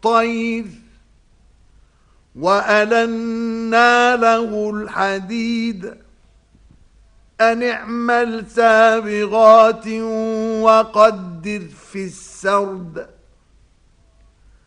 الطير وألنا له الحديد أن اعمل سابغات وقدر في السرد